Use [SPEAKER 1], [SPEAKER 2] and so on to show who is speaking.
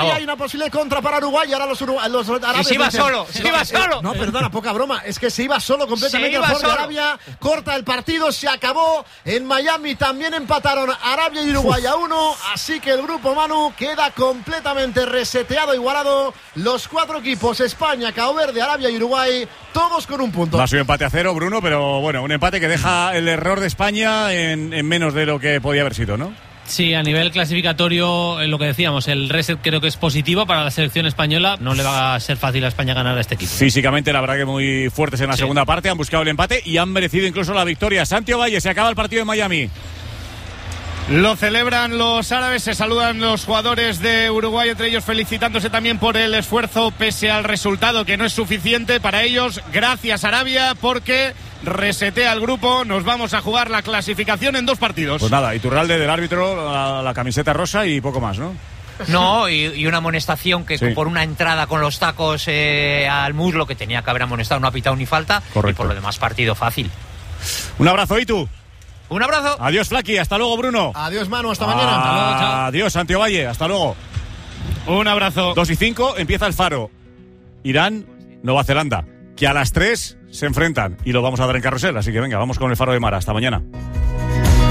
[SPEAKER 1] hay una posible contra para Uruguay y ahora los árabes.
[SPEAKER 2] Se iba solo.
[SPEAKER 1] No, perdona, poca broma. Es que se iba solo completamente.
[SPEAKER 2] Se iba
[SPEAKER 1] a favor de
[SPEAKER 2] solo.
[SPEAKER 1] Arabia. Corta el partido, se acabó. En Miami también empataron Arabia y Uruguay a 1. Así que el grupo, Manu, queda completamente reseteado, igualado. Los 4 equipos, España, Cabo Verde, Arabia y Uruguay, todos con un punto.
[SPEAKER 3] No ha sido empate a 0, Bruno, pero bueno, un empate que deja el error de España en menos de lo que podía haber sido, ¿no?
[SPEAKER 4] Sí, a nivel clasificatorio, lo que decíamos, el reset creo que es positivo para la selección española. No le va a ser fácil a España ganar a este equipo.
[SPEAKER 3] Físicamente, la verdad que muy fuertes en la segunda parte, han buscado el empate y han merecido incluso la victoria. Santi Ovalle, se acaba el partido en Miami.
[SPEAKER 5] Lo celebran los árabes, se saludan los jugadores de Uruguay, entre ellos felicitándose también por el esfuerzo pese al resultado que no es suficiente para ellos. Gracias Arabia, porque resetea el grupo, nos vamos a jugar la clasificación en 2 partidos.
[SPEAKER 3] Pues nada, Iturralde del árbitro, la camiseta rosa y poco más, ¿no?
[SPEAKER 2] No, y una amonestación que
[SPEAKER 3] Sí.
[SPEAKER 2] por una entrada con los tacos al muslo, que tenía que haber amonestado, no ha pitado ni falta.
[SPEAKER 3] Correcto.
[SPEAKER 2] Y por lo demás, partido fácil.
[SPEAKER 3] Un abrazo, Itu.
[SPEAKER 2] Un abrazo.
[SPEAKER 3] Adiós, Flaqui. Hasta luego, Bruno.
[SPEAKER 1] Adiós, Manu. Hasta mañana. Hasta luego, chao.
[SPEAKER 3] Adiós, Santi Ovalle. Hasta luego.
[SPEAKER 5] Un abrazo.
[SPEAKER 3] 2:05, empieza el Faro. Irán, Nueva Zelanda. Que a las 3 se enfrentan y lo vamos a dar en carrusel. Así que venga, vamos con el Faro de Mara. Hasta mañana.